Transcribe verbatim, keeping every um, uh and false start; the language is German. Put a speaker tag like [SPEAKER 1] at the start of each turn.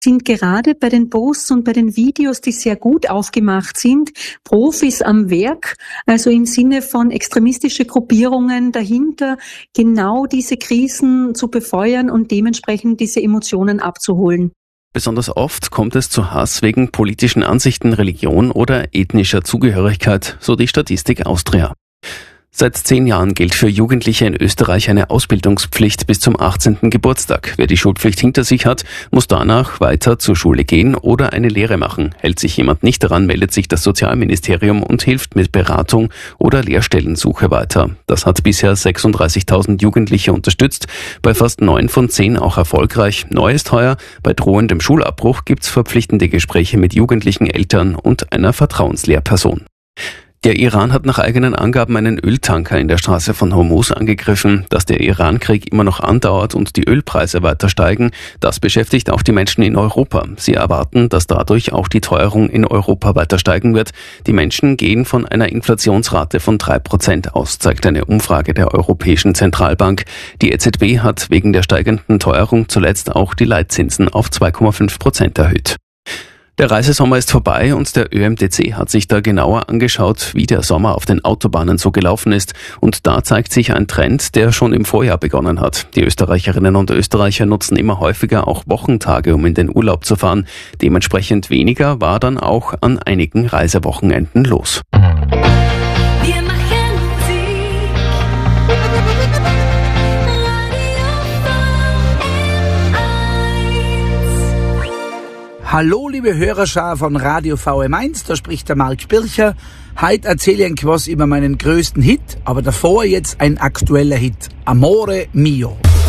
[SPEAKER 1] sind gerade bei den Posts und bei den Videos, die sehr gut aufgemacht sind, Profis am Werk, also im Sinne von extremistische Gruppierungen dahinter, genau diese Krisen zu befeuern und dementsprechend diese Emotionen abzuholen.
[SPEAKER 2] Besonders oft kommt es zu Hass wegen politischen Ansichten, Religion oder ethnischer Zugehörigkeit, so die Statistik Austria. Seit zehn Jahren gilt für Jugendliche in Österreich eine Ausbildungspflicht bis zum achtzehnten Geburtstag. Wer die Schulpflicht hinter sich hat, muss danach weiter zur Schule gehen oder eine Lehre machen. Hält sich jemand nicht daran, meldet sich das Sozialministerium und hilft mit Beratung oder Lehrstellensuche weiter. Das hat bisher sechsunddreißigtausend Jugendliche unterstützt, bei fast neun von zehn auch erfolgreich. Neu ist heuer, bei drohendem Schulabbruch gibt's verpflichtende Gespräche mit jugendlichen Eltern und einer Vertrauenslehrperson. Der Iran hat nach eigenen Angaben einen Öltanker in der Straße von Hormuz angegriffen. Dass der Iran-Krieg immer noch andauert und die Ölpreise weiter steigen, das beschäftigt auch die Menschen in Europa. Sie erwarten, dass dadurch auch die Teuerung in Europa weiter steigen wird. Die Menschen gehen von einer Inflationsrate von drei Prozent aus, zeigt eine Umfrage der Europäischen Zentralbank. Die E Z B hat wegen der steigenden Teuerung zuletzt auch die Leitzinsen auf zwei Komma fünf Prozent erhöht. Der Reisesommer ist vorbei und der Ö M T C hat sich da genauer angeschaut, wie der Sommer auf den Autobahnen so gelaufen ist. Und da zeigt sich ein Trend, der schon im Vorjahr begonnen hat. Die Österreicherinnen und Österreicher nutzen immer häufiger auch Wochentage, um in den Urlaub zu fahren. Dementsprechend weniger war dann auch an einigen Reisewochenenden los.
[SPEAKER 3] Hallo liebe Hörerschar von Radio V M eins, da spricht der Marc Spircher. Heute erzähle ich euch was über meinen größten Hit, aber davor jetzt ein aktueller Hit, Amore Mio.